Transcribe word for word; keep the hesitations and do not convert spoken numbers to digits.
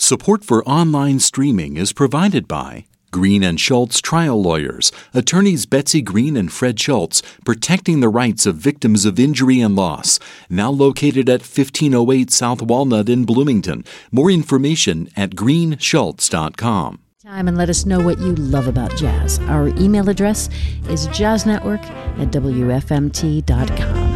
Support for online streaming is provided by Green and Schultz Trial Lawyers, attorneys Betsy Green and Fred Schultz, protecting the rights of victims of injury and loss. Now located at fifteen oh eight South Walnut in Bloomington. More information at green schultz dot com. Time and let us know what you love about jazz. Our email address is jazznetwork at w f m t dot com.